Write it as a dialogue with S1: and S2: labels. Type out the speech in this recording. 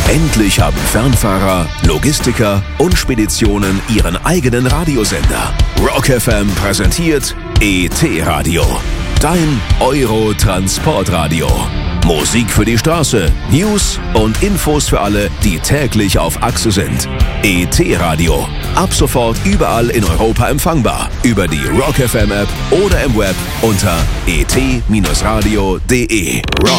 S1: Endlich haben Fernfahrer, Logistiker und Speditionen ihren eigenen Radiosender. Rock FM präsentiert ET Radio, dein Euro-Transportradio. Musik für die Straße, News und Infos für alle, die täglich auf Achse sind. ET Radio, ab sofort überall in Europa empfangbar. Über die Rock FM App oder im Web unter et-radio.de. Rock